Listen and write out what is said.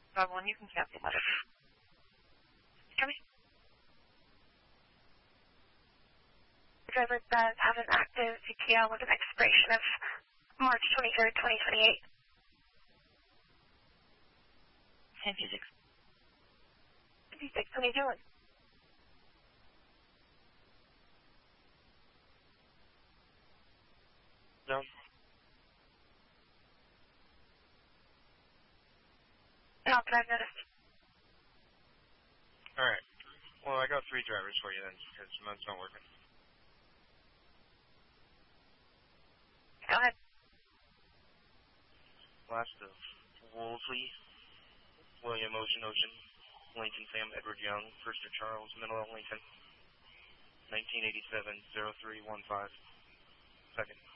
One, you can cancel that. Come in. The driver does have an active CTL with an expiration of March 23rd, 2028. 56. 56, what are you doing? No. No, but I've noticed. Alright. Well, I got 3 drivers for you then, because mine's not working. Go ahead. Last of Wolseley, William Ocean, Lincoln Sam Edward Young, First of Charles, Middle of Lincoln, 1987-0315. Second.